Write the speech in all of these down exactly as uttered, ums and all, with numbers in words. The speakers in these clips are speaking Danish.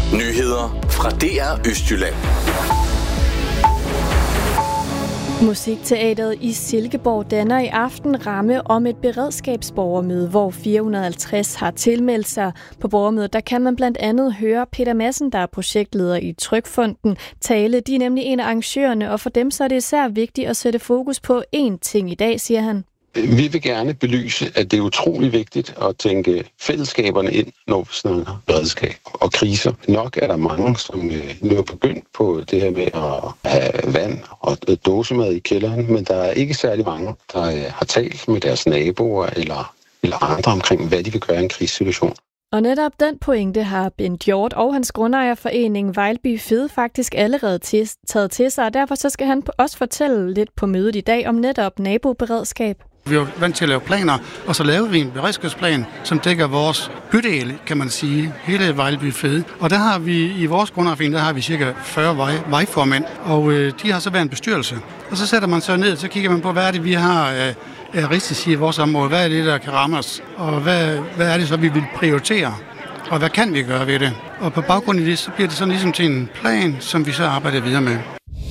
Nyheder fra D R Østjylland. Musikteateret i Silkeborg danner i aften ramme om et beredskabsborgermøde, hvor fire hundrede og halvtreds har tilmeldt sig. På borgermødet der kan man blandt andet høre Peter Madsen, der er projektleder i Trygfonden, tale. De er nemlig en af arrangørerne, og for dem så er det især vigtigt at sætte fokus på én ting i dag, siger han. Vi vil gerne belyse, at det er utrolig vigtigt at tænke fællesskaberne ind, når vi snakker beredskab og kriser. Nok er der mange, som nu er begyndt på det her med at have vand og dåsemad i kælderen, men der er ikke særlig mange, der har talt med deres naboer eller, eller andre omkring, hvad de vil gøre i en krisesituation. Og netop den pointe har Bent Hjort og hans grundejerforening Vejlby Fed faktisk allerede taget til sig, og derfor så skal han også fortælle lidt på mødet i dag om netop naboberedskab. Vi er vant til at lave planer, og så laver vi en beredskabsplan, som dækker vores bydel, kan man sige, hele Vejlby Fed. Og der har vi i vores grundejerforening, der har vi cirka fyrre vej, vejformænd, og øh, de har så været en bestyrelse. Og så sætter man så ned, så kigger man på, hvad er det, vi har af øh, risici i vores område, hvad er det, der kan ramme os, og hvad, hvad er det så, vi vil prioritere, og hvad kan vi gøre ved det. Og på baggrund af det, så bliver det sådan ligesom til en plan, som vi så arbejder videre med.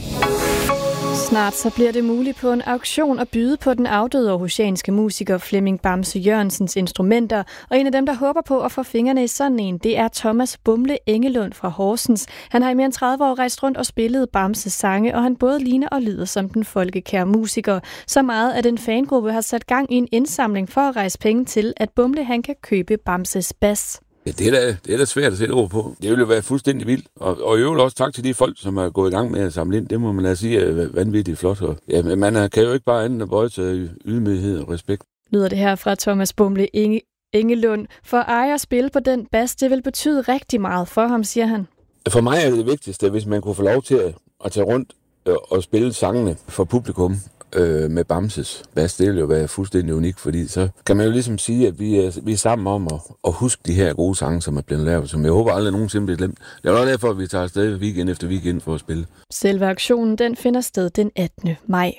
Snart så bliver det muligt på en auktion at byde på den afdøde aarhusianske musiker Flemming Bamse Jørgensens instrumenter, og en af dem, der håber på at få fingrene i sådan en, det er Thomas Bumle Engelund fra Horsens. Han har i mere end tredive år rejst rundt og spillet Bamses sange, og han både ligner og lyder som den folkekære musiker. Så meget, at en fangruppe har sat gang i en indsamling for at rejse penge til, at Bumle han kan købe Bamses bas. Ja, det er da, det er da svært at sætte ord på. Det vil jo være fuldstændig vildt. Og, og i øvrigt også tak til de folk, som er gået i gang med at samle ind. Det må man lade sige er vanvittigt flot. Og, ja, man kan jo ikke bare andet at bøje til ydmyghed og respekt. Lyder det her fra Thomas Bumle Inge, Engelund. For ejer at spille på den bas, det vil betyde rigtig meget for ham, siger han. For mig er det vigtigste, hvis man kunne få lov til at, at tage rundt og spille sangene for publikum øh, med Bamses bas. Det vil jo være fuldstændig unikt, fordi så kan man jo ligesom sige, at vi er, vi er sammen om at, at huske de her gode sange, som er blevet lavet, som jeg håber aldrig nogensinde bliver glemt. Det er også derfor, at vi tager afsted weekend efter weekend for at spille. Selve aktionen den finder sted den attende maj.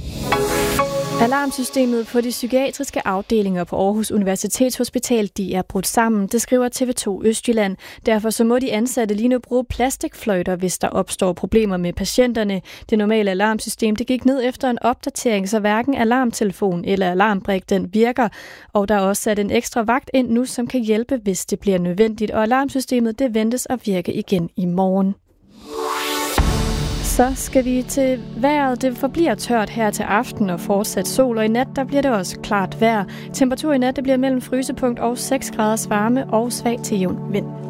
Alarmsystemet på de psykiatriske afdelinger på Aarhus Universitetshospital, de er brudt sammen. Det skriver T V to Østjylland. Derfor så må de ansatte lige nu bruge plastikfløjter, hvis der opstår problemer med patienterne. Det normale alarmsystem det gik ned efter en opdatering, så hverken alarmtelefon eller alarmbrik den virker. Og der er også sat en ekstra vagt ind nu, som kan hjælpe, hvis det bliver nødvendigt. Og alarmsystemet det ventes at virke igen i morgen. Så skal vi til vejret. Det forbliver tørt her til aften og fortsat sol, og i nat der bliver det også klart vejr. Temperatur i nat det bliver mellem frysepunkt og seks graders varme og svag til jævn vind.